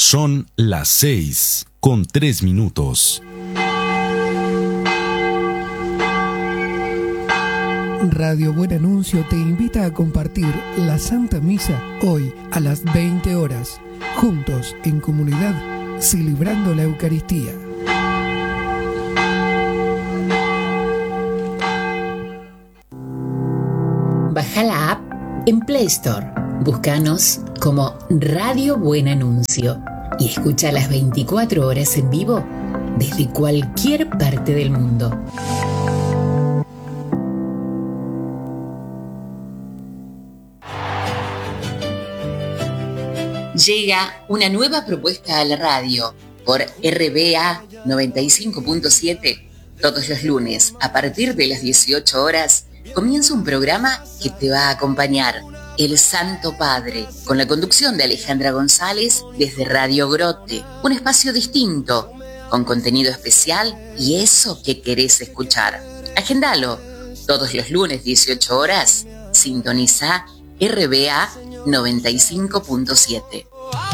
Son las 6:03. Radio Buen Anuncio te invita a compartir la Santa Misa hoy a las 20 horas, juntos en comunidad, celebrando la Eucaristía. Baja la app en Play Store. Búscanos como Radio Buen Anuncio y escucha las 24 horas en vivo desde cualquier parte del mundo. Llega una nueva propuesta a la radio por RBA 95.7. Todos los lunes, a partir de las 18 horas, comienza un programa que te va a acompañar, El Santo Padre, con la conducción de Alejandra González desde Radio Grote. Un espacio distinto, con contenido especial y eso que querés escuchar. Agendalo. Todos los lunes, 18 horas, sintoniza RBA 95.7.